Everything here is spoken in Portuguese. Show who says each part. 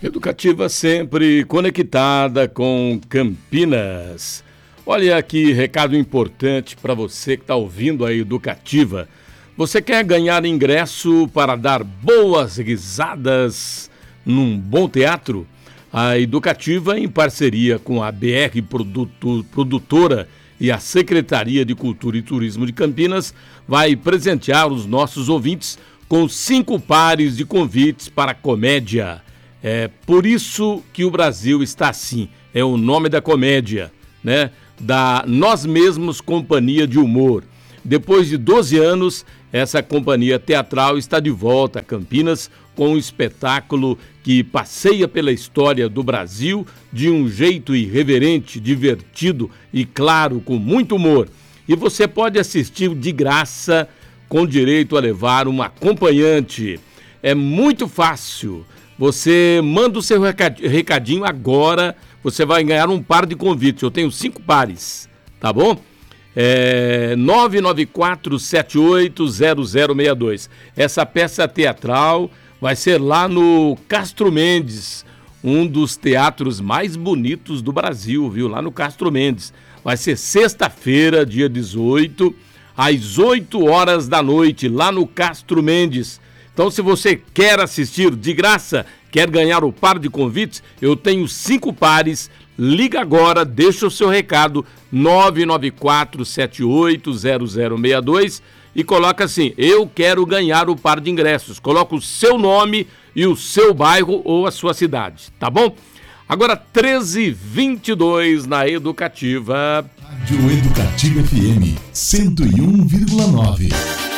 Speaker 1: Educativa sempre conectada com Campinas. Olha aqui, recado importante para você que está ouvindo a Educativa. Você quer ganhar ingresso para dar boas risadas num bom teatro? A Educativa, em parceria com a BR Produtora e a Secretaria de Cultura e Turismo de Campinas, vai presentear os nossos ouvintes com 5 pares de convites para a comédia. É por isso que o Brasil está assim, é o nome da comédia, né? Da Nós Mesmos Companhia de Humor. Depois de 12 anos, essa companhia teatral está de volta a Campinas com um espetáculo que passeia pela história do Brasil de um jeito irreverente, divertido e, claro, com muito humor. E você pode assistir de graça, com direito a levar um acompanhante. É muito fácil. Você manda o seu recadinho agora, você vai ganhar um par de convites. Eu tenho 5 pares, tá bom? 994780062. Essa peça teatral vai ser lá no Castro Mendes, um dos teatros mais bonitos do Brasil, viu? Lá no Castro Mendes. Vai ser sexta-feira, dia 18, às 8 horas da noite, lá no Castro Mendes. Então, se você quer assistir de graça, quer ganhar o par de convites, eu tenho 5 pares. Liga agora, deixa o seu recado, 994780062 e coloca assim, eu quero ganhar o par de ingressos. Coloca o seu nome e o seu bairro ou a sua cidade, tá bom? Agora 13h22 na Educativa.
Speaker 2: Rádio Educativa FM 101,9.